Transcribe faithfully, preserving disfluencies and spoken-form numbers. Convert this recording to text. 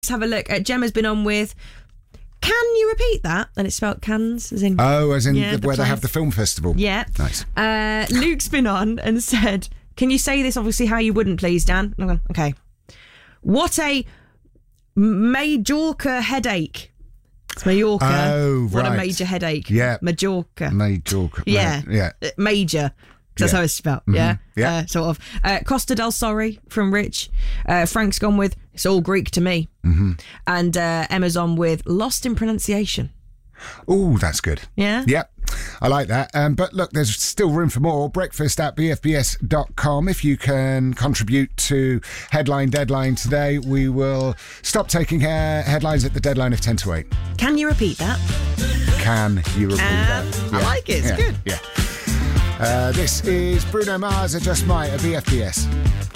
have a look. Uh, Gemma's been on with, can you repeat that? And it's spelled cans, as in... Oh, as in yeah, the, the where they place. have the film festival. Yeah. Nice. Uh, Luke's been on and said, can you say this obviously how you wouldn't, please, Dan? And I'm going, okay. What a Majorca headache. It's Mallorca. Oh, What right. a major headache. Yeah. Majorca. Majorca. Yeah. Yeah. Uh, Major. That's Yeah. how it's spelled. Mhm. Yeah. Yeah. Uh, sort of. Uh, Costa del Sorry from Rich. Uh, Frank's gone with, it's all Greek to me. Mm-hmm. And uh, Emma's on with, lost in pronunciation. Oh, that's good. Yeah? Yep. I like that. Um, but look, there's still room for more. Breakfast at b f b s dot com. If you can contribute to Headline Deadline today, we will stop taking uh, headlines at the deadline of ten to eight. Can you repeat that? Can you repeat Uh, that? I like it. It's yeah. good. Yeah. Uh, this is Bruno Mars, Adjust My at B F B S.